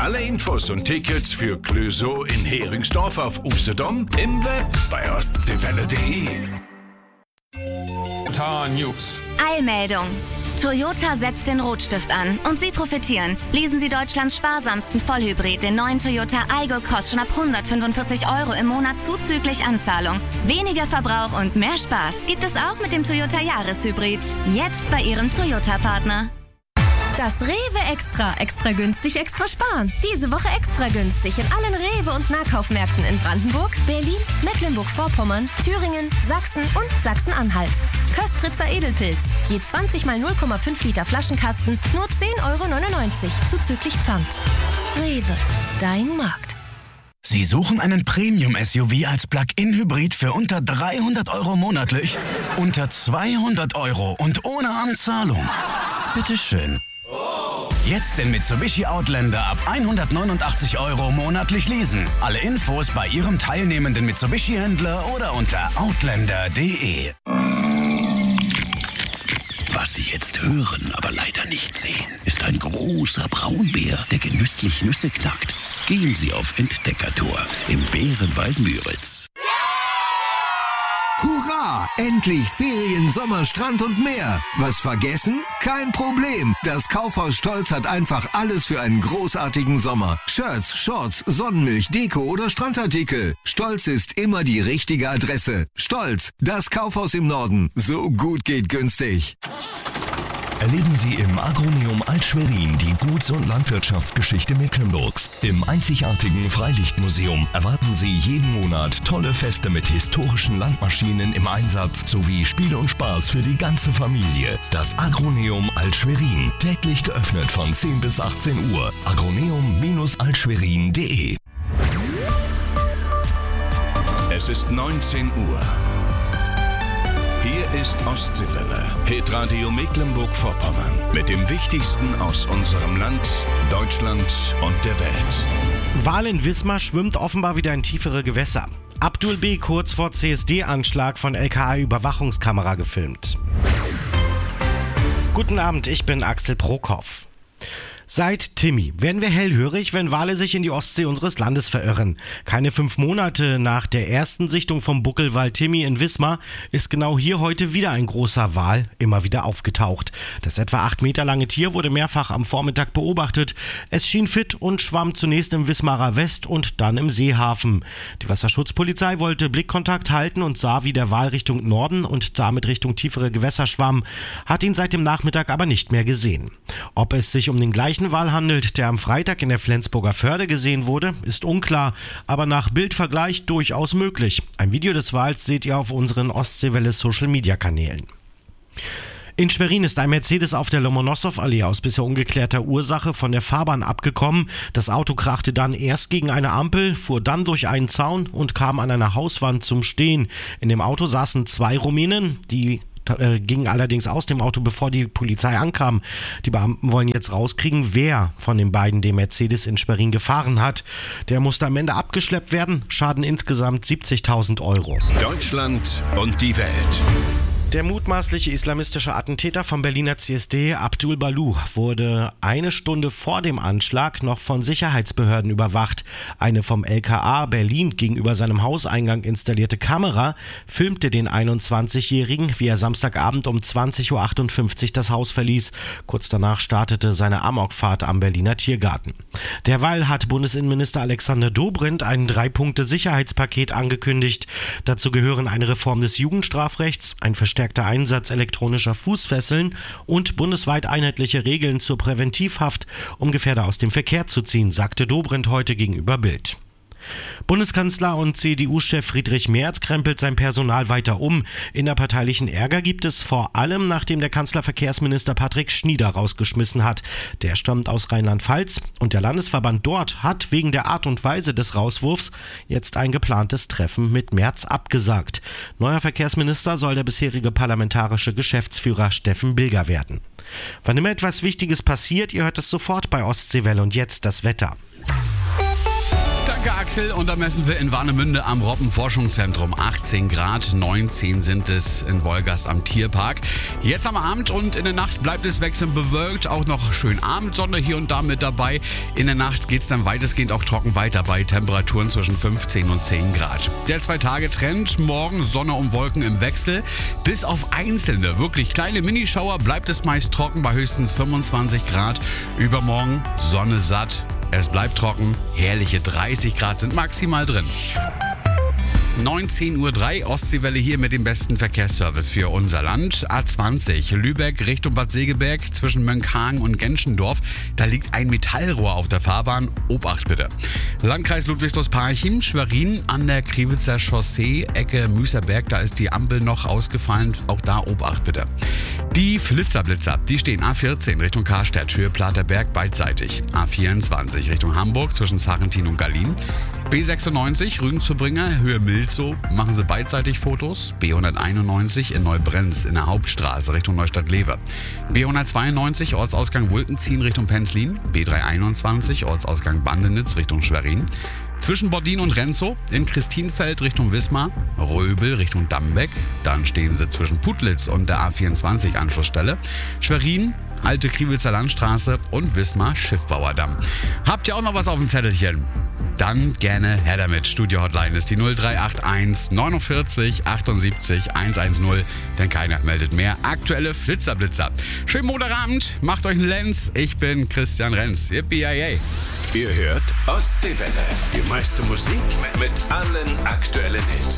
Alle Infos und Tickets für Clösow in Heringsdorf auf Usedom, im Web bei ostseewelle.de. News. Eilmeldung. Toyota setzt den Rotstift an und Sie profitieren. Lesen Sie Deutschlands sparsamsten Vollhybrid, den neuen Toyota Aygo Cross schon ab 145 € im Monat zuzüglich Anzahlung. Weniger Verbrauch und mehr Spaß gibt es auch mit dem Toyota Jahreshybrid. Jetzt bei Ihrem Toyota-Partner. Das Rewe Extra. Extra günstig, extra sparen. Diese Woche extra günstig in allen Rewe- und Nahkaufmärkten in Brandenburg, Berlin, Mecklenburg-Vorpommern, Thüringen, Sachsen und Sachsen-Anhalt. Köstritzer Edelpilz. Je 20 mal 0,5 Liter Flaschenkasten, nur 10,99 € zuzüglich Pfand. Rewe, dein Markt. Sie suchen einen Premium-SUV als Plug-in-Hybrid für unter 300 € monatlich? Unter 200 € und ohne Anzahlung? Bitteschön. Jetzt den Mitsubishi Outlander ab 189 € monatlich leasen. Alle Infos bei Ihrem teilnehmenden Mitsubishi-Händler oder unter outlander.de. Was Sie jetzt hören, aber leider nicht sehen, ist ein großer Braunbär, der genüsslich Nüsse knackt. Gehen Sie auf Entdeckertour im Bärenwald Müritz. Hurra! Endlich Ferien, Sommer, Strand und mehr. Was vergessen? Kein Problem. Das Kaufhaus Stolz hat einfach alles für einen großartigen Sommer. Shirts, Shorts, Sonnenmilch, Deko oder Strandartikel. Stolz ist immer die richtige Adresse. Stolz, das Kaufhaus im Norden. So gut geht günstig. Erleben Sie im Agroneum Alt-Schwerin die Guts- und Landwirtschaftsgeschichte Mecklenburgs. Im einzigartigen Freilichtmuseum erwarten Sie jeden Monat tolle Feste mit historischen Landmaschinen im Einsatz sowie Spiele und Spaß für die ganze Familie. Das Agroneum Alt-Schwerin, täglich geöffnet von 10 bis 18 Uhr. agroneum-altschwerin.de. Es ist 19 Uhr. Hier ist Ostseewelle, Hitradio Mecklenburg-Vorpommern. Mit dem Wichtigsten aus unserem Land, Deutschland und der Welt. Wal in Wismar schwimmt offenbar wieder in tiefere Gewässer. Abdul B. kurz vor CSD-Anschlag von LKA-Überwachungskamera gefilmt. Guten Abend, ich bin Axel Prokhoff. Seit Timmy werden wir hellhörig, wenn Wale sich in die Ostsee unseres Landes verirren. Keine 5 Monate nach der ersten Sichtung vom Buckelwal Timmy in Wismar ist genau hier heute wieder ein großer Wal immer wieder aufgetaucht. Das etwa 8 Meter lange Tier wurde mehrfach am Vormittag beobachtet. Es schien fit und schwamm zunächst im Wismarer West und dann im Seehafen. Die Wasserschutzpolizei wollte Blickkontakt halten und sah, wie der Wal Richtung Norden und damit Richtung tiefere Gewässer schwamm, hat ihn seit dem Nachmittag aber nicht mehr gesehen. Ob es sich um den gleichen Wal handelt, der am Freitag in der Flensburger Förde gesehen wurde, ist unklar, aber nach Bildvergleich durchaus möglich. Ein Video des Wals seht ihr auf unseren Ostseewelle-Social-Media-Kanälen. In Schwerin ist ein Mercedes auf der Lomonossow-Allee aus bisher ungeklärter Ursache von der Fahrbahn abgekommen. Das Auto krachte dann erst gegen eine Ampel, fuhr dann durch einen Zaun und kam an einer Hauswand zum Stehen. In dem Auto saßen 2 Rumänen, die gingen allerdings aus dem Auto, bevor die Polizei ankam. Die Beamten wollen jetzt rauskriegen, wer von den beiden den Mercedes in Schwerin gefahren hat. Der musste am Ende abgeschleppt werden. Schaden insgesamt 70.000 €. Deutschland und die Welt. Der mutmaßliche islamistische Attentäter vom Berliner CSD, Abdul Baluch, wurde 1 Stunde vor dem Anschlag noch von Sicherheitsbehörden überwacht. Eine vom LKA Berlin gegenüber seinem Hauseingang installierte Kamera filmte den 21-Jährigen, wie er Samstagabend um 20.58 Uhr das Haus verließ. Kurz danach startete seine Amokfahrt am Berliner Tiergarten. Derweil hat Bundesinnenminister Alexander Dobrindt ein 3-Punkte-Sicherheitspaket angekündigt. Dazu gehören eine Reform des Jugendstrafrechts, ein verstärkter Einsatz elektronischer Fußfesseln und bundesweit einheitliche Regeln zur Präventivhaft, um Gefährder aus dem Verkehr zu ziehen, sagte Dobrindt heute gegenüber Bild. Bundeskanzler und CDU-Chef Friedrich Merz krempelt sein Personal weiter um. Innerparteilichen Ärger gibt es vor allem, nachdem der Kanzlerverkehrsminister Patrick Schnieder rausgeschmissen hat. Der stammt aus Rheinland-Pfalz und der Landesverband dort hat wegen der Art und Weise des Rauswurfs jetzt ein geplantes Treffen mit Merz abgesagt. Neuer Verkehrsminister soll der bisherige parlamentarische Geschäftsführer Steffen Bilger werden. Wann immer etwas Wichtiges passiert, ihr hört es sofort bei Ostseewelle und jetzt das Wetter. Danke, Axel. Und da messen wir in Warnemünde am Robbenforschungszentrum 18 Grad, 19 sind es in Wolgast am Tierpark. Jetzt am Abend und in der Nacht bleibt es wechselnd bewölkt, auch noch schön Abendsonne hier und da mit dabei. In der Nacht geht es dann weitestgehend auch trocken weiter bei Temperaturen zwischen 15 und 10 Grad. Der 2-Tage-Trend, morgen Sonne und Wolken im Wechsel. Bis auf einzelne, wirklich kleine Minischauer bleibt es meist trocken bei höchstens 25 Grad. Übermorgen Sonne satt. Es bleibt trocken, herrliche 30 Grad sind maximal drin. 19:03 Uhr, Ostseewelle hier mit dem besten Verkehrsservice für unser Land. A20 Lübeck Richtung Bad Segeberg zwischen Mönckehagen und Genschendorf. Da liegt ein Metallrohr auf der Fahrbahn. Obacht bitte. Landkreis Ludwigslos-Parchim, Schwerin an der Kriwitzer Chaussee, Ecke Müßerberg. Da ist die Ampel noch ausgefallen. Auch da Obacht bitte. Die Flitzerblitzer, die stehen A14 Richtung Karstadt, Höhe Platerberg beidseitig. A24 Richtung Hamburg zwischen Sarrentin und Gallien. B96 Rügen zu Bringer, Höhe Milzow, machen Sie beidseitig Fotos. B191 in Neubrenz in der Hauptstraße Richtung Neustadt-Lever. B192 Ortsausgang Wulkenziehen Richtung Penzlin. B321 Ortsausgang Bandenitz Richtung Schwerin. Zwischen Bordin und Renzow in Christinfeld Richtung Wismar, Röbel Richtung Dambeck, dann stehen Sie zwischen Putlitz und der A24 Anschlussstelle, Schwerin, Alte Kriwitzer Landstraße und Wismar Schiffbauerdamm. Habt ihr auch noch was auf dem Zettelchen? Dann gerne her damit. Studio-Hotline ist die 0381 49 78 110, denn keiner meldet mehr. Aktuelle Flitzerblitzer. Schönen Montagabend, macht euch einen Lenz. Ich bin Christian Renz. Yippie-yay. Ihr hört Ostseewelle. Die meiste Musik mit allen aktuellen Hits.